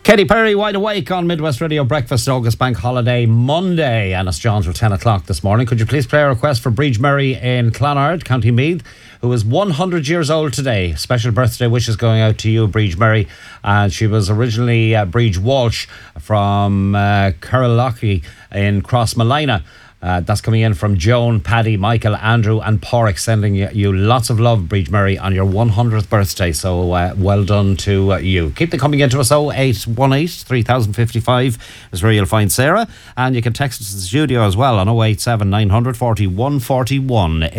Katy Perry, Wide Awake on Midwest Radio Breakfast, August Bank Holiday Monday, and it's John's for 10 o'clock this morning. Could you please play a request for Bríd Murray in Clonard, County Meath, who is 100 years old today? Special birthday wishes going out to you, Bríd Murray. And she was originally Bríd Walsh from Curralocky in Crossmolina. That's coming in from Joan, Paddy, Michael, Andrew and Porrick, sending you lots of love, Bríd Murray, on your 100th birthday. So well done to you. Keep them coming into us. 0818 3055 is where you'll find Sarah. And you can text us to the studio as well on 087 900 4141.